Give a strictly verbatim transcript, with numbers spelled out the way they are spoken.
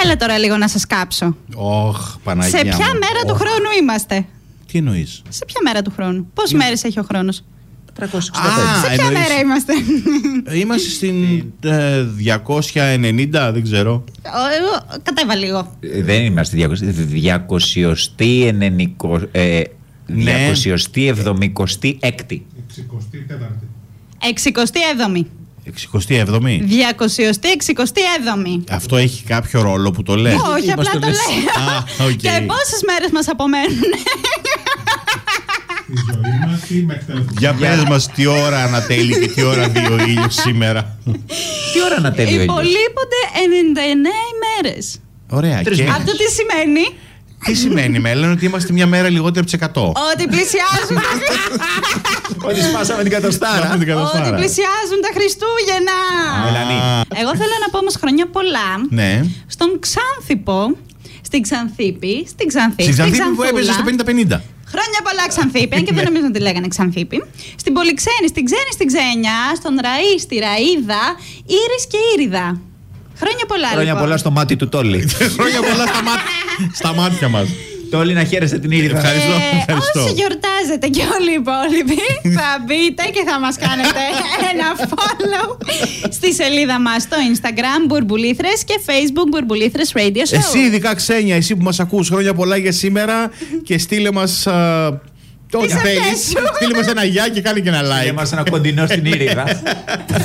Έλα τώρα λίγο να σας κάψω. Ωχ, Παναγία. Σε ποια μου. μέρα Ωχ. του χρόνου είμαστε? Τι εννοείς? Σε ποια μέρα του χρόνου? Πόσες μέρες έχει ο χρόνος? τριακόσια εξήντα πέντε. Α, Σε ποια εννοείς- μέρα είμαστε? Είμαστε στην ε, διακόσια ενενήντα, δεν ξέρω. Ο, ο, Κατέβα λίγο. Ε, Δεν είμαστε διακόσια. διακοσιοστή ενενηκο. Ε, Ναι. διακοσιοστή εβδομηκοστή έκτη. εξηκοστή έβδομη. εξηκοστή έβδομη. διακοσιοστή εξηκοστή έβδομη. Αυτό έχει κάποιο ρόλο που το λες? Όχι, μας απλά το το λες. λέω. Α, οκ. Και πόσες μέρες μας απομένουν? Για πες μας τι ώρα ανατέλει και τι ώρα δει ο ήλιος σήμερα. Τι ώρα να τέλειω. Υπολείπονται ενενήντα εννέα ημέρες. Ωραία. Τρεις Και μήνες. Αυτό τι σημαίνει? τι σημαίνει? Με λένε ότι είμαστε μια μέρα λιγότερο από τις εκατό. Ότι πλησιάζουν τα Ότι σπάσαμε την κατοστάρα. Πάμε την Ότι κατοστάρα. πλησιάζουν τα Χριστούγεννα. Μελανή. Εγώ θέλω να πω όμως χρόνια πολλά Ναι. στον Ξάνθυπο, στην Ξανθήπη, στην Ξανθή, Στην Ξανθήπη που Ξανθούλα. έπαιζε στο πενήντα πενήντα. Χρόνια πολλά Ξανθήπη, αν και δεν νομίζω να τη λέγανε Ξανθήπη. Στην Πολυξένη, στην Ξένη, στην Ξένια, στον Ραΐ, στη Ραΐδα, Ήρης και Ήριδα. Χρόνια πολλά, Χρόνια λοιπόν. πολλά στο μάτι του Τόλι. Χρόνια πολλά στα, μάτ... στα μάτια μας. Τόλι, να χαίρεστε την Ήριδα. Ευχαριστώ. ευχαριστώ. Όσοι γιορτάζετε και όλοι οι υπόλοιποι θα μπείτε και θα μας κάνετε ένα follow στη σελίδα μας στο Instagram Μπουρμπουλήθρες και Facebook Μπουρμπουλήθρες Radio Show. Εσύ ειδικά Ξένια, εσύ που μας ακούς, χρόνια πολλά για σήμερα και στείλε μας α, ό,τι Τις θέλεις. ευχές σου. Στείλε μας ένα γεια και κάνει και ένα like. Είμαστε ένα κοντινό στην Ήριδα.